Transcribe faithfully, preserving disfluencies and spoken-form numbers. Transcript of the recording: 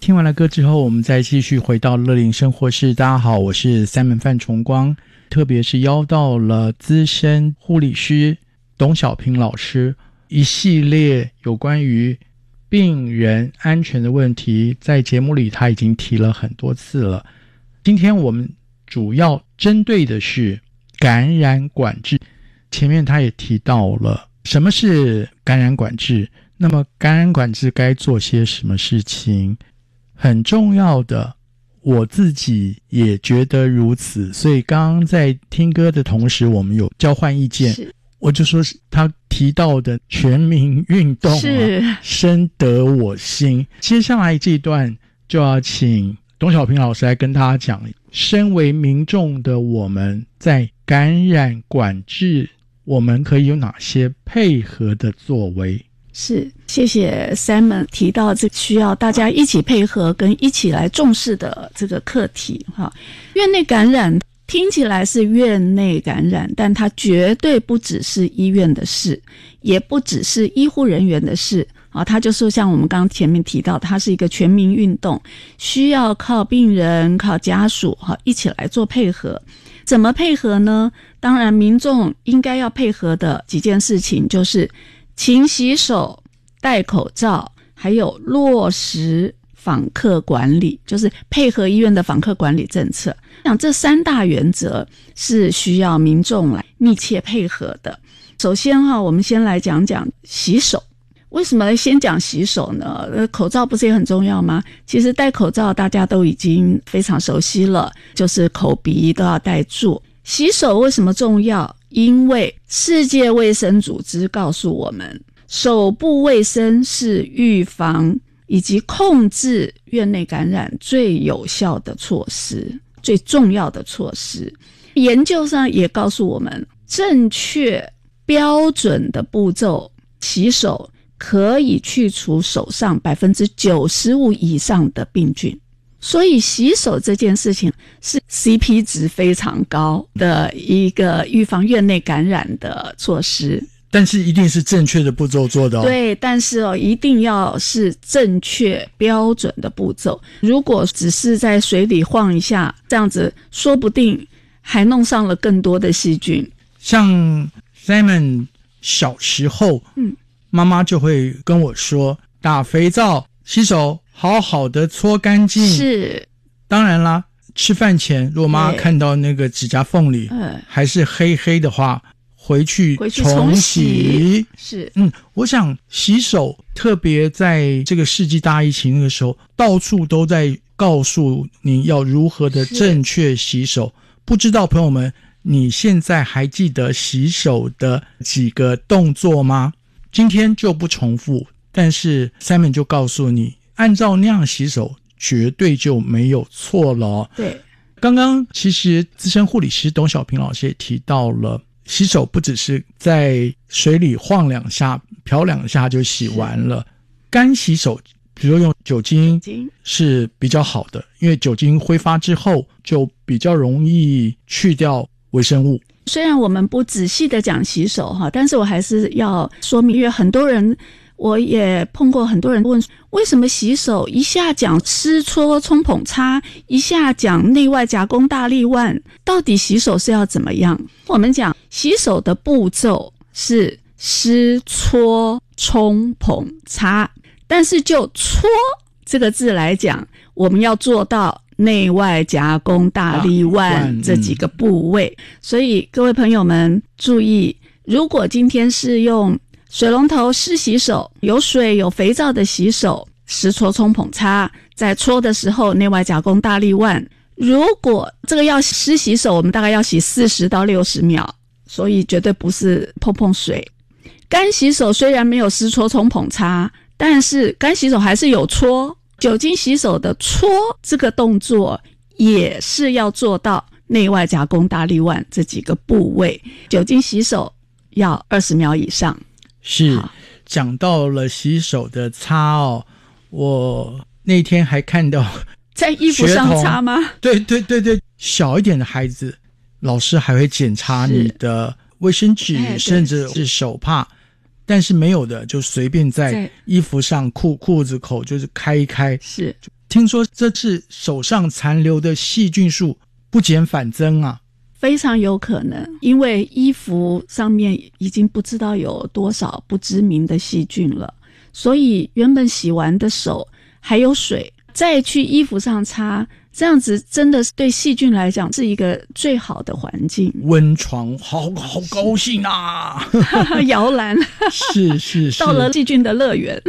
听完了歌之后，我们再继续回到乐龄生活室。大家好，我是三门范崇光，特别是邀到了资深护理师董小平老师，一系列有关于病人安全的问题，在节目里他已经提了很多次了。今天我们主要针对的是感染管制，前面他也提到了什么是感染管制，那么感染管制该做些什么事情，很重要的，我自己也觉得如此。所以刚刚在听歌的同时，我们有交换意见，我就说他提到的全民运动啊，深得我心。接下来这一段就要请董小平老师来跟大家讲，身为民众的我们在感染管制，我们可以有哪些配合的作为。 是，谢谢 Simon 提到这需要大家一起配合跟一起来重视的这个课题哈。院内感染听起来是院内感染，但它绝对不只是医院的事，也不只是医护人员的事啊，它就是像我们刚刚前面提到，它是一个全民运动，需要靠病人、靠家属哈一起来做配合。怎么配合呢？当然，民众应该要配合的几件事情就是勤洗手、戴口罩，还有落实访客管理，就是配合医院的访客管理政策。像这三大原则是需要民众来密切配合的。首先哈，我们先来讲讲洗手。为什么先讲洗手呢？口罩不是也很重要吗？其实戴口罩大家都已经非常熟悉了，就是口鼻都要戴住。洗手为什么重要？因为世界卫生组织告诉我们，手部卫生是预防以及控制院内感染最有效的措施，最重要的措施。研究上也告诉我们，正确标准的步骤洗手可以去除手上 百分之九十五 以上的病菌。所以洗手这件事情是 C P 值非常高的一个预防院内感染的措施， 但是一定是正确的步骤做的哦。 对，但是哦，一定要是正确标准的步骤。如果只是在水里晃一下，这样子说不定还弄上了更多的细菌。 像 Simon 小时候，嗯，妈妈就会跟我说，打肥皂、洗手，好好的搓干净。 是， 当然啦，吃饭前如果妈妈看到那个指甲缝里还是黑黑的话，回去重洗。 是， 嗯，我想洗手，特别在这个世纪大疫情那个时候，到处都在告诉你要如何的正确洗手。不知道朋友们，你现在还记得洗手的几个动作吗？今天就不重复，但是 Simon 就告诉你，按照那样洗手绝对就没有错了哦。 对， 刚刚其实资深护理师董小平老师也提到了，洗手不只是在水里晃两下、漂两下就洗完了，干洗手，比如说用酒精是比较好的，因为酒精挥发之后就比较容易去掉微生物。 虽然我们不仔细的讲洗手哈，但是我还是要说明，因为很多人，我也碰过很多人问，为什么洗手一下讲湿搓冲捧擦，一下讲内外夹弓大立腕，到底洗手是要怎么样？我们讲洗手的步骤是湿搓冲捧擦，但是就搓这个字来讲，我们要做到内外夹弓大立腕这几个部位。所以各位朋友们注意，如果今天是用水龙头湿洗手，有水有肥皂的洗手，湿搓冲捧擦，在搓的时候内外夹弓大立腕。如果这个要湿洗手，我们大概要洗四十到六十秒，所以绝对不是碰碰水。干洗手虽然没有湿搓冲捧擦，但是干洗手还是有搓。酒精洗手的搓这个动作也是要做到内外夹弓大立腕这几个部位。酒精洗手要二十秒以上。 是，讲到了洗手的擦哦，我那天还看到在衣服上擦吗？ 对对对对，小一点的孩子，老师还会检查你的卫生纸，甚至是手帕。但是没有的就随便在衣服上裤裤子口就是开一开， 是听说这次手上残留的细菌数不减反增啊。 非常有可能，因为衣服上面已经不知道有多少不知名的细菌了，所以原本洗完的手还有水，再去衣服上擦，这样子真的是对细菌来讲是一个最好的环境。 温床好好高兴啊！ 摇篮是是是， 到了细菌的乐园。